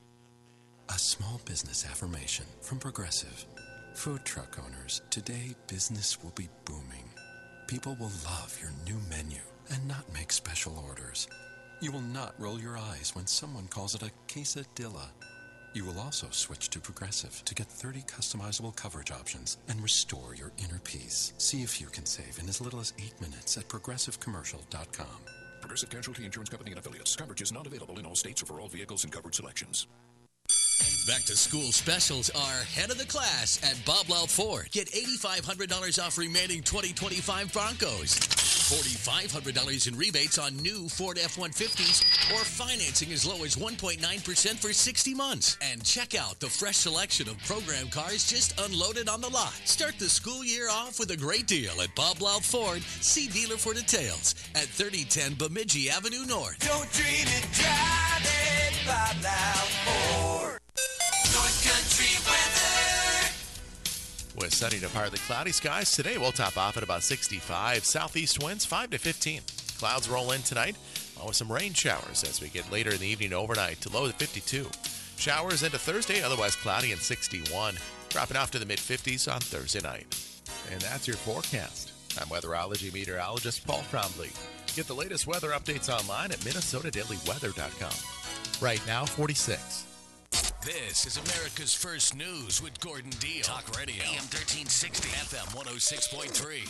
A small business affirmation from Progressive. Food truck owners, today business will be booming. People will love your new menu and not make special orders. You will not roll your eyes when someone calls it a quesadilla. You will also switch to Progressive to get thirty customizable coverage options and restore your inner peace. See if you can save in as little as eight minutes at progressive commercial dot com. Progressive Casualty Insurance Company and Affiliates. Coverage is not available in all states or for all vehicles and covered selections. Back to school specials are head of the class at Bob Loud Ford. Get eight thousand five hundred dollars off remaining twenty twenty-five Broncos. four thousand five hundred dollars in rebates on new Ford F one fifties or financing as low as one point nine percent for sixty months. And check out the fresh selection of program cars just unloaded on the lot. Start the school year off with a great deal at Bob Loud Ford. See dealer for details at thirty ten Bemidji Avenue North. Don't dream it, drive it, Bob Loud Ford. North Country weather. With sunny to partly cloudy skies today, we'll top off at about sixty-five. Southeast winds five to fifteen. Clouds roll in tonight, along with some rain showers as we get later in the evening overnight to low to fifty-two. Showers into Thursday, otherwise cloudy and sixty-one. Dropping off to the mid-fifties on Thursday night. And that's your forecast. I'm weatherology meteorologist Paul Trombley. Get the latest weather updates online at minnesota daily weather dot com. Right now, forty-six. This is America's First News with Gordon Deal. Talk Radio. A M thirteen sixty. F M one oh six point three.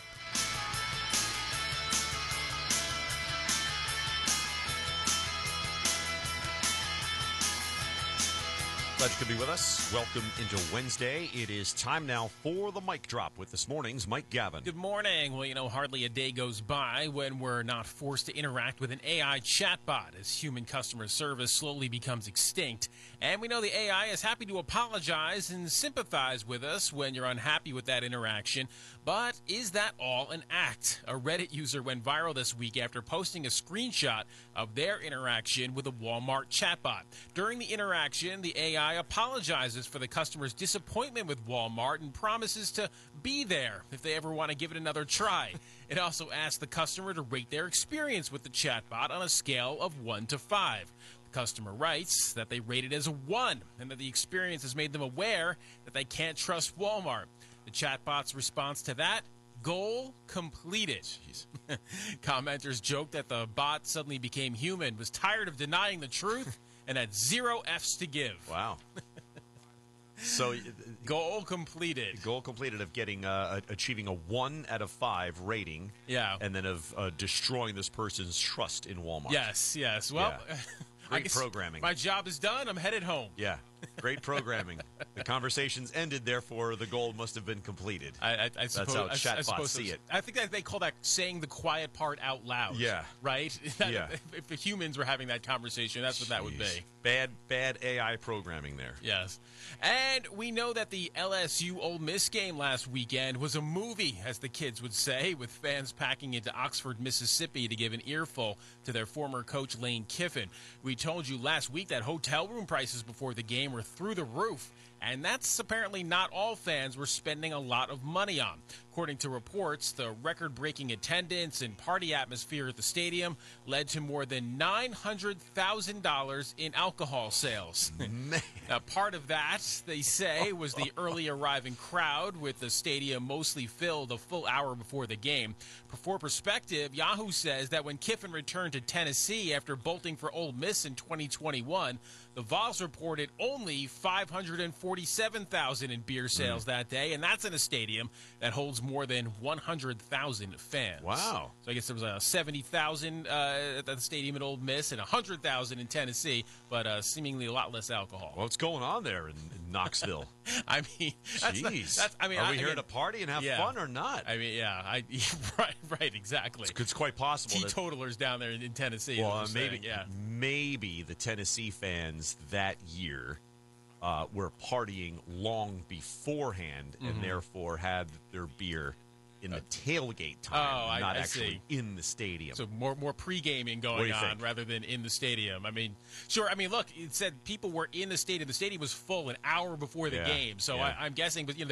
Glad you could be with us. Welcome into Wednesday. It is time now for the mic drop with this morning's Mike Gavin. Good morning. Well, you know, hardly a day goes by when we're not forced to interact with an A I chatbot as human customer service slowly becomes extinct. And we know the A I is happy to apologize and sympathize with us when you're unhappy with that interaction. But is that all an act? A Reddit user went viral this week after posting a screenshot of their interaction with a Walmart chatbot. During the interaction, the A I apologizes for the customer's disappointment with Walmart and promises to be there if they ever want to give it another try. It also asks the customer to rate their experience with the chatbot on a scale of one to five. The customer writes that they rate it as a one and that the experience has made them aware that they can't trust Walmart. The chatbot's response to that, goal completed. Commenters joked that the bot suddenly became human, was tired of denying the truth, and had zero F's to give. Wow. So goal completed. Goal completed of getting uh, achieving a one out of five rating. Yeah. And then of uh, destroying this person's trust in Walmart. Yes, yes. Well, yeah. Great programming. My job is done. I'm headed home. Yeah. Great programming. The conversations ended, therefore the goal must have been completed. I, I, I suppose, That's how chatbots see it. I think that they call that saying the quiet part out loud. Yeah. Right? Yeah. If, if the humans were having that conversation, that's what Jeez. that would be. Bad, bad A I programming there. Yes. And we know that the L S U Ole Miss game last weekend was a movie, as the kids would say, with fans packing into Oxford, Mississippi to give an earful to their former coach Lane Kiffin. We told you last week that hotel room prices before the game were through the roof, And that's apparently not all fans were spending a lot of money on. According to reports, the record-breaking attendance and party atmosphere at the stadium led to more than nine hundred thousand dollars in alcohol sales. Now, part of that, they say, was the early arriving crowd, with the stadium mostly filled a full hour before the game. For perspective, Yahoo says that when Kiffin returned to Tennessee after bolting for Ole Miss in twenty twenty-one, the Vols reported only five hundred forty-seven thousand in beer sales mm. that day, and that's in a stadium that holds more than one hundred thousand fans. Wow. So I guess there was uh, seventy thousand uh, at the stadium at Ole Miss and one hundred thousand in Tennessee, but uh, seemingly a lot less alcohol. What's going on there in, in Knoxville? I mean, that's Jeez. Not, that's, I mean, Are I, we here again, to party and have yeah. fun or not? I mean, yeah, I, right, right, exactly. It's, it's quite possible. Teetotalers down there in, in Tennessee. Well, uh, maybe, saying, yeah. maybe the Tennessee fans that year uh, were partying long beforehand and Mhm. therefore had their beer in the tailgate time, oh, I, not I actually see. in the stadium. So more more pre-gaming What do going you on think? rather than in the stadium. I mean, sure. I mean, look, it said people were in the stadium. The stadium was full an hour before the Yeah, game. So yeah. I, I'm guessing, but you know.